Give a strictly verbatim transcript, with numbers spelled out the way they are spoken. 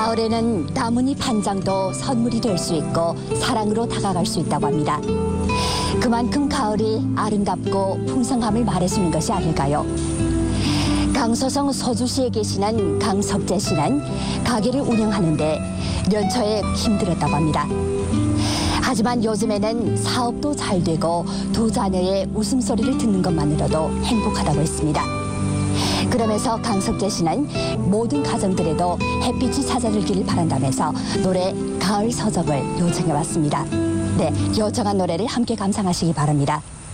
가을에는 나뭇잎 한 장도 선물이 될 수 있고 사랑으로 다가갈 수 있다고 합니다. 그만큼 가을이 아름답고 풍성함을 말해주는 것이 아닐까요? 강서성 서주시에 계시는 강석재 씨는 가게를 운영하는데 연초에 힘들었다고 합니다. 하지만 요즘에는 사업도 잘 되고 두 자녀의 웃음소리를 듣는 것만으로도 행복하다고 했습니다. 그러면서 강석재 씨는 모든 가정들에도 햇빛이 찾아들기를 바란다면서 노래 가을 서적을 요청해 왔습니다. 네, 요청한 노래를 함께 감상하시기 바랍니다.